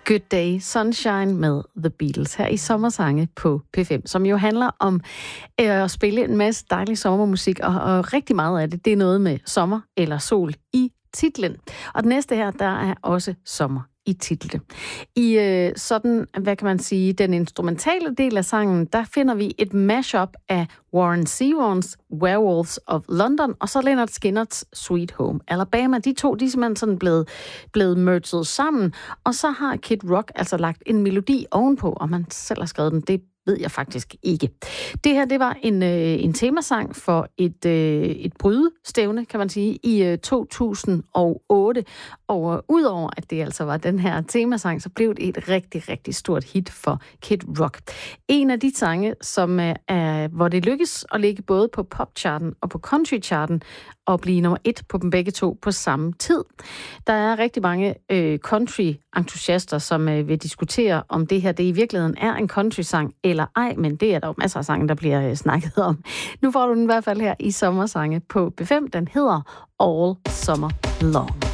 Good Day Sunshine med The Beatles her i Sommersange på P5, som jo handler om at spille en masse dejlig sommermusik, og rigtig meget af det, det er noget med sommer eller sol i titlen. Og den næste her, der er også sommer i titlen. I sådan, hvad kan man sige, den instrumentale del af sangen, der finder vi et mashup af Warren Zevons Werewolves of London, og så Lynyrd Skynyrd's Sweet Home Alabama. De to, de er simpelthen sådan blevet merged sammen, og så har Kid Rock altså lagt en melodi ovenpå, og man selv har skrevet den. Det ved jeg faktisk ikke. Det her, det var en temasang for et brydestævne, kan man sige, i 2008. Og udover at det altså var den her temasang, så blev det et rigtig, rigtig stort hit for Kid Rock. En af de sange, som hvor det lykkes at ligge både på popcharten og på countrycharten, og blive nummer 1 på dem begge to på samme tid. Der er rigtig mange country-entusiaster, som vil diskutere, om det her det i virkeligheden er en country-sang eller ej, men det er der jo masser af sange, der bliver snakket om. Nu får du den i hvert fald her i Sommersange på B5. Den hedder All Summer Long.